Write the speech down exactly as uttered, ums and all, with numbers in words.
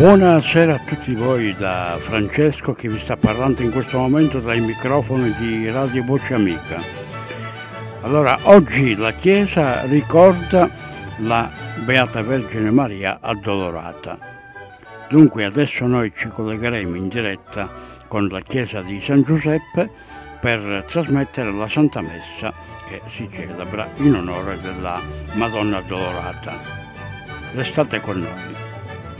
Buonasera a tutti voi da Francesco che vi sta parlando in questo momento dai microfoni di Radio Voce Amica. Allora, oggi la Chiesa ricorda la Beata Vergine Maria Addolorata. Dunque adesso noi ci collegheremo in diretta con la Chiesa di San Giuseppe per trasmettere la Santa Messa che si celebra in onore della Madonna Addolorata. Restate con noi.